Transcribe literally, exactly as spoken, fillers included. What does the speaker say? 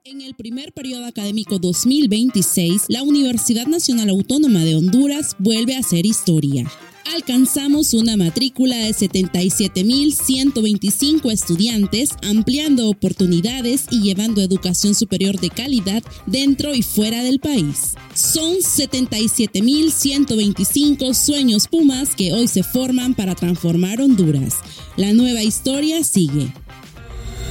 En el primer periodo académico dos mil veintiséis, la Universidad Nacional Autónoma de Honduras vuelve a hacer historia. Alcanzamos una matrícula de setenta y siete mil ciento veinticinco estudiantes, ampliando oportunidades y llevando educación superior de calidad dentro y fuera del país. Son setenta y siete mil ciento veinticinco sueños Pumas que hoy se forman para transformar Honduras. La nueva historia sigue.